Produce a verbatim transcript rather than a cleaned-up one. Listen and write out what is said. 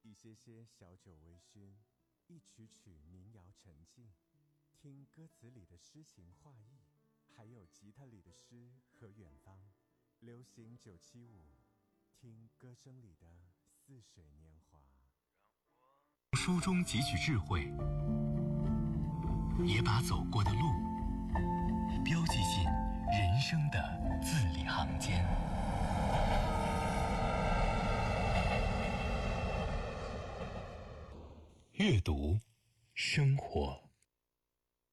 一些些小酒微醺，一曲曲民谣沉静，听歌词里的诗情画意，还有吉他里的诗和远方。流行九七五，听歌声里的似水年华。 书中汲取智慧，也把走过的路标记进人生的字里行间。阅读，生活。